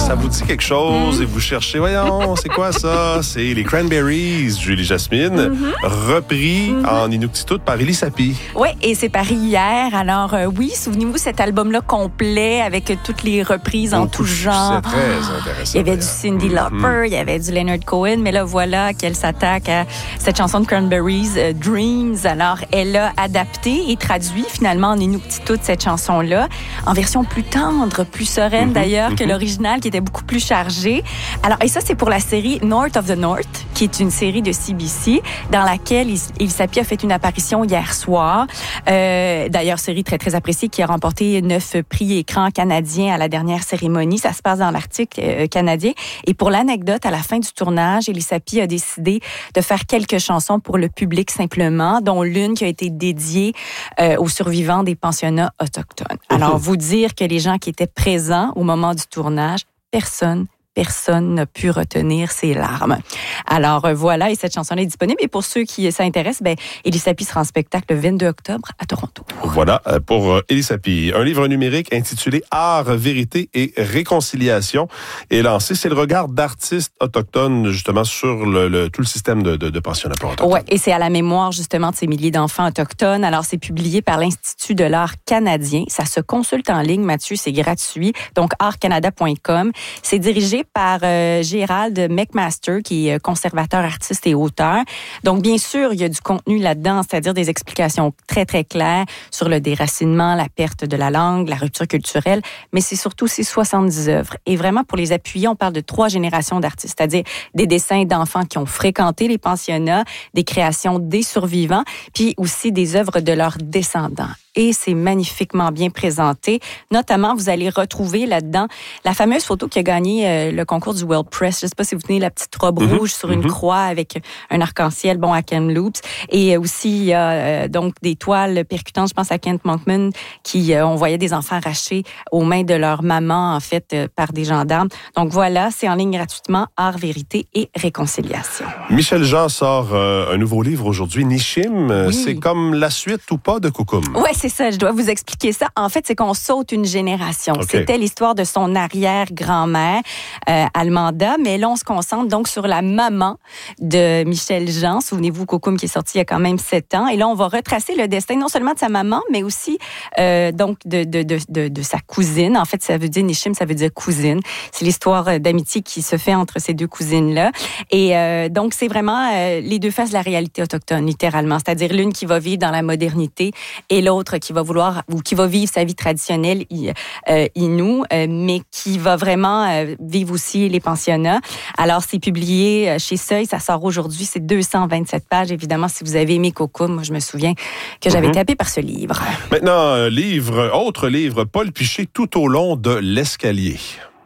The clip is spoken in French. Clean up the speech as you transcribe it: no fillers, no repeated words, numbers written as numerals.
ça vous dit quelque chose et vous cherchez, voyons, c'est quoi ça? C'est les Cranberries, Julie Jasmine, repris en Inuktitut par Élie Sapie. Oui, et c'est paru hier. Alors oui, souvenez-vous cet album-là complet avec toutes les reprises en tout genre. C'est très intéressant. Il y avait du Cyndi Lauper, il y avait du Leonard Cohen, mais là voilà qu'elle s'attaque à cette chanson de Cranberries, Dreams. Alors elle a adapté et traduit finalement en Inuktitut cette chanson-là, en version plus tendre, plus sereine d'ailleurs que l'original qui était beaucoup plus chargé. Alors et ça c'est pour la série North of the North, qui est une série de CBC dans laquelle Élie Sapie a fait une apparition hier soir. D'ailleurs, série très, très appréciée qui a remporté 9 prix écran canadiens à la dernière cérémonie. Ça se passe dans l'Arctique canadien. Et pour l'anecdote, à la fin du tournage, Élie Sapie a décidé de faire quelques chansons pour le public simplement, dont l'une qui a été dédiée aux survivants des pensionnats autochtones. Alors, vous dire que les gens qui étaient présents au moment du tournage, personne n'a pu retenir ses larmes. Alors voilà, et cette chanson-là est disponible. Et pour ceux qui s'intéressent, Élie Sapie sera en spectacle le 22 octobre à Toronto. Voilà pour Élie Sapie. Un livre numérique intitulé Art, vérité et réconciliation est lancé. C'est le regard d'artistes autochtones justement sur tout le système de pensionnat pour autochtones. Oui, et c'est à la mémoire justement de ces milliers d'enfants autochtones. Alors c'est publié par l'Institut de l'art canadien. Ça se consulte en ligne, Mathieu, c'est gratuit. Donc artcanada.com. C'est dirigé par Gérald McMaster, qui est conservateur, artiste et auteur. Donc, bien sûr, il y a du contenu là-dedans, c'est-à-dire des explications très, très claires sur le déracinement, la perte de la langue, la rupture culturelle, mais c'est surtout ces 70 œuvres. Et vraiment, pour les appuyer, on parle de 3 générations d'artistes, c'est-à-dire des dessins d'enfants qui ont fréquenté les pensionnats, des créations des survivants, puis aussi des œuvres de leurs descendants. Et c'est magnifiquement bien présenté. Notamment, vous allez retrouver là-dedans la fameuse photo qui a gagné le concours du World Press. Je ne sais pas si vous tenez la petite robe rouge sur une croix avec un arc-en-ciel, à Kamloops. Et aussi, il y a donc des toiles percutantes, je pense à Kent Monkman, qui on voyait des enfants arrachés aux mains de leur maman, en fait, par des gendarmes. Donc voilà, c'est en ligne gratuitement, Art, vérité et réconciliation. Michel Jean sort un nouveau livre aujourd'hui, Nishim. Oui. C'est comme la suite ou pas de Koukoum. Oui, c'est ça, je dois vous expliquer ça. En fait, c'est qu'on saute une génération. Okay. C'était l'histoire de son arrière-grand-mère, Almanda, mais là, on se concentre donc sur la maman de Michel Jean. Souvenez-vous, Koukoum qui est sorti il y a quand même 7 ans. Et là, on va retracer le destin non seulement de sa maman, mais aussi donc de sa cousine. En fait, ça veut dire Nishim, ça veut dire cousine. C'est l'histoire d'amitié qui se fait entre ces deux cousines-là. Et donc, c'est vraiment les deux faces de la réalité autochtone, littéralement. C'est-à-dire l'une qui va vivre dans la modernité et l'autre qui va vouloir ou qui va vivre sa vie traditionnelle Innu, mais qui va vraiment vivre aussi les pensionnats. Alors, c'est publié chez Seuil, ça sort aujourd'hui, c'est 227 pages. Évidemment, si vous avez aimé Koukoum, moi, je me souviens que j'avais tapé par ce livre. Maintenant, autre livre, Paul Piché, Tout au long de l'escalier.